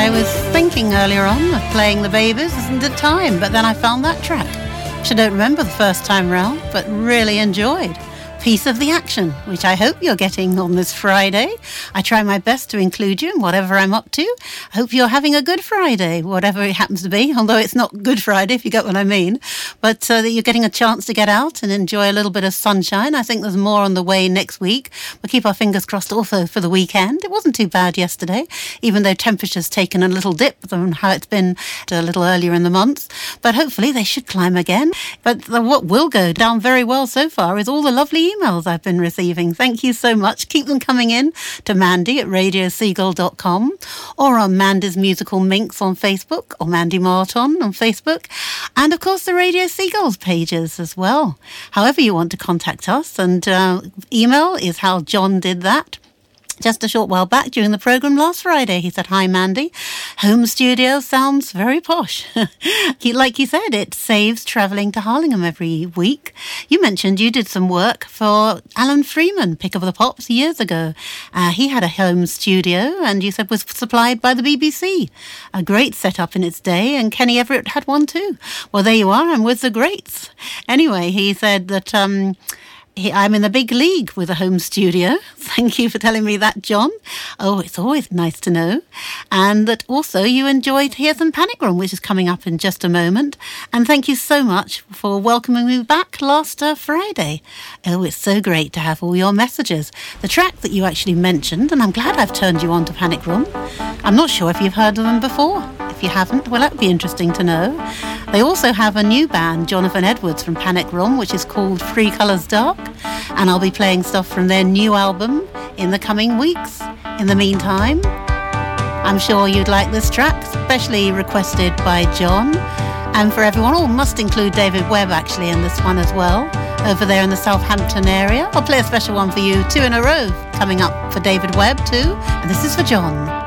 I was thinking earlier on of playing the Babies, isn't it time? But then I found that track, which I don't remember the first time round, but really enjoyed. Piece of the Action, which I hope you're getting on this Friday. I try my best to include you in whatever I'm up to. I hope you're having a good Friday, whatever it happens to be, although it's not Good Friday, if you get what I mean. But that you're getting a chance to get out and enjoy a little bit of sunshine. I think there's more on the way next week. We'll keep our fingers crossed also for the weekend. It wasn't too bad yesterday, even though temperature's taken a little dip than how it's been a little earlier in the month. But hopefully they should climb again. But what will go down very well so far is all the lovely emails I've been receiving. Thank you so much. Keep them coming in to Mandy at radioseagull.com or on Mandy's Musical Minx on Facebook or Mandy Martin on Facebook, and of course the Radio Seagulls pages as well. However you want to contact us, and email is how John did that just a short while back during the programme last Friday. He said, "Hi Mandy, home studio sounds very posh." Like you said, it saves travelling to Harlingham every week. You mentioned you did some work for Alan Freeman, Pick of the Pops, years ago. He had a home studio and you said was supplied by the BBC. A great setup in its day, and Kenny Everett had one too. Well, there you are, and with the greats. Anyway, he said that I'm in the big league with a home studio. Thank you for telling me that, John. Oh, it's always nice to know. And that also you enjoyed Here's Some Panic Room, which is coming up in just a moment. And thank you so much for welcoming me back last Friday. Oh, it's so great to have all your messages. The track that you actually mentioned, and I'm glad I've turned you on to Panic Room. I'm not sure if you've heard of them before. If you haven't, well, that'd be interesting to know. They also have a new band, Jonathan Edwards from Panic Room, which is called Three Colours Dark. And I'll be playing stuff from their new album in the coming weeks. In the meantime, I'm sure you'd like this track, especially requested by John. And for everyone, must include David Webb actually in this one as well, over there in the Southampton area. I'll play a special one for you, 2 in a row, coming up for David Webb too. And this is for John.